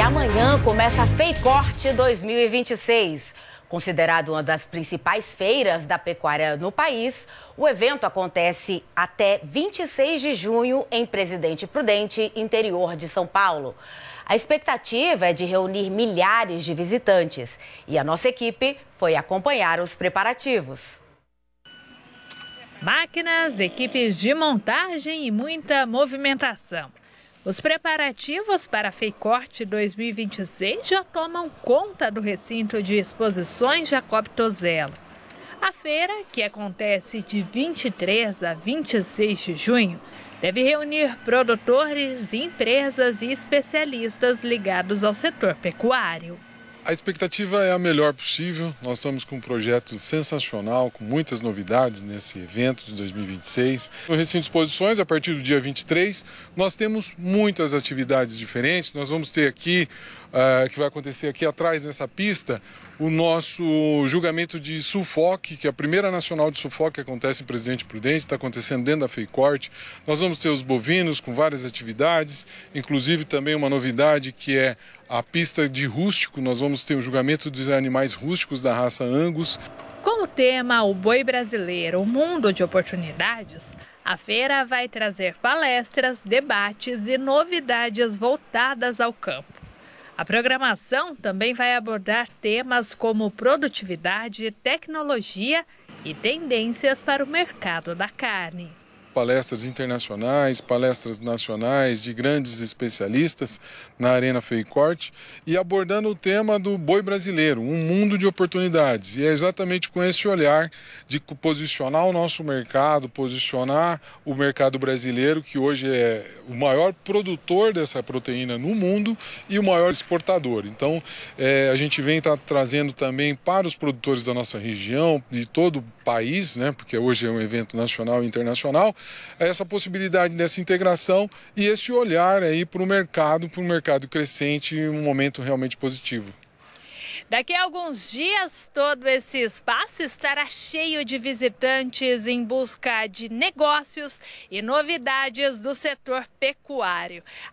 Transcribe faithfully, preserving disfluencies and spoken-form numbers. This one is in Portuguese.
amanhã começa a FEICORT dois mil e vinte e seis. Considerado uma das principais feiras da pecuária no país, o evento acontece até vinte e seis de junho em Presidente Prudente, interior de São Paulo. A expectativa é de reunir milhares de visitantes e a nossa equipe foi acompanhar os preparativos. Máquinas, equipes de montagem e muita movimentação. Os preparativos para a FEICORT dois mil e vinte e seis já tomam conta do recinto de exposições Jacob Tozelo. A feira, que acontece de vinte e três a vinte e seis de junho, deve reunir produtores, empresas e especialistas ligados ao setor pecuário. A expectativa é a melhor possível. Nós estamos com um projeto sensacional, com muitas novidades nesse evento de dois mil e vinte e seis. No recinto de exposições, a partir do dia vinte e três, nós temos muitas atividades diferentes. Nós vamos ter aqui, uh, que vai acontecer aqui atrás nessa pista, o nosso julgamento de Sulfoque, que é a primeira nacional de Sulfoque que acontece em Presidente Prudente, está acontecendo dentro da FEICORT. Nós vamos ter os bovinos com várias atividades, inclusive também uma novidade que é a pista de rústico. Nós vamos ter o julgamento dos animais rústicos da raça Angus. Com o tema O Boi Brasileiro, um mundo de oportunidades, a feira vai trazer palestras, debates e novidades voltadas ao campo. A programação também vai abordar temas como produtividade, tecnologia e tendências para o mercado da carne. Palestras internacionais, palestras nacionais de grandes especialistas na Arena FEICORT e abordando o tema do boi brasileiro, um mundo de oportunidades. E é exatamente com esse olhar de posicionar o nosso mercado, posicionar o mercado brasileiro, que hoje é o maior produtor dessa proteína no mundo e o maior exportador. Então, é, a gente vem tá trazendo também para os produtores da nossa região, de todo o país, né, porque hoje é um evento nacional e internacional, essa possibilidade dessa integração e esse olhar aí para o mercado, para o mercado crescente, um momento realmente positivo. Daqui a alguns dias, todo esse espaço estará cheio de visitantes em busca de negócios e novidades do setor pecuário.